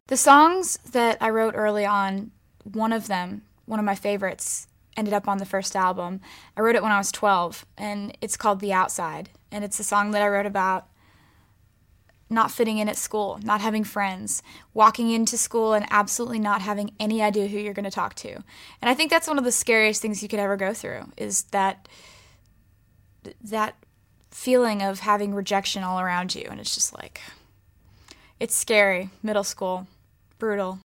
The songs that I wrote early on, one of them, one of my favorites, ended up on the first album. I wrote it when I was 12, and it's called The Outside. And it's a song that I wrote about not fitting in at school, not having friends, walking into school and absolutely not having any idea who you're going to talk to. And I think that's one of the scariest things you could ever go through, is that feeling of having rejection all around you. And it's just like, it's scary. Middle school, brutal.